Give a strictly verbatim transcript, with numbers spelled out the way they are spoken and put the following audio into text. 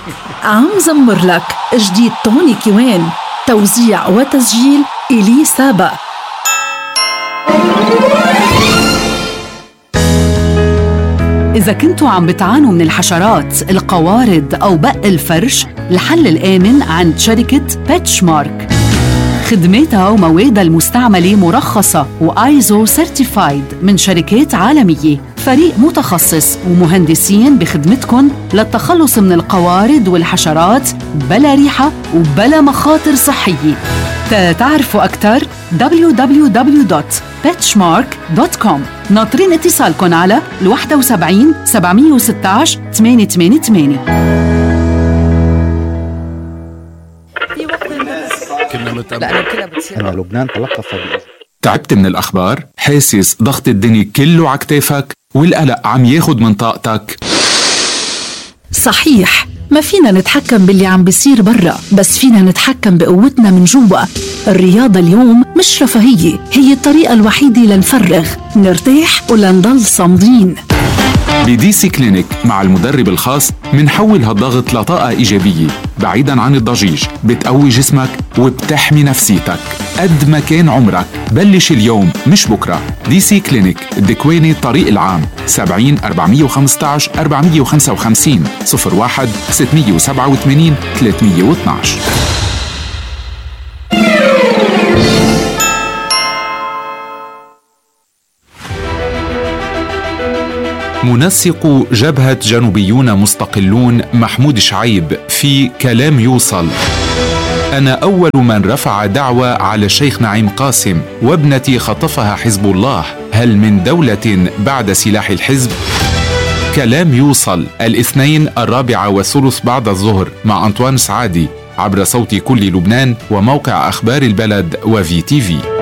عم زمر لك جديد توني كوين، توزيع وتسجيل إلي سابا. إذا كنتوا عم بتعانوا من الحشرات، القوارض أو بق الفرش، الحل الآمن عند شركة بيتشمارك. خدماتها وموادها المستعملة مرخصة وآيزو سيرتيفايد من شركات عالمية. فريق متخصص ومهندسين بخدمتكم للتخلص من القوارض والحشرات بلا ريحة وبلا مخاطر صحية. تعرفوا أكثر دبليو دبليو دبليو دوت بيتشمارك دوت كوم. ناطرين اتصالكم على واحد سبعين سبعمية وستة عشر ثمانية ثمانية ثمانية. أنا لبنان تلقف. تعبت من الأخبار؟ حاسس ضغط الدنيا كله عكتافك والقلق عم ياخد من طاقتك؟ صحيح، ما فينا نتحكم باللي عم بيصير برا، بس فينا نتحكم بقوتنا من جوا. الرياضة اليوم مش رفاهية، هي الطريقة الوحيدة لنفرغ، نرتاح ولنضل صامدين. بدي سي كلينيك مع المدرب الخاص منحول هالضغط لطاقة إيجابية بعيداً عن الضجيج، بتقوي جسمك وبتحمي نفسيتك. قد ما كان عمرك بلش اليوم مش بكرة. دي سي كلينيك الدكواني الطريق العام سبعين أربعمية وخمستعش أربعمية وخمسة وخمسين صفر واحد ستمية وسبعة وثمانين ثلاثمية واثناعش. منسق جبهة جنوبيون مستقلون محمود شعيب في كلام يوصل: أنا أول من رفع دعوى على الشيخ نعيم قاسم وابنتي خطفها حزب الله، هل من دولة بعد سلاح الحزب؟ كلام يوصل الاثنين الرابعة والثلث بعد الظهر مع أنطوان سعادي عبر صوت كل لبنان وموقع أخبار البلد وفي تي في.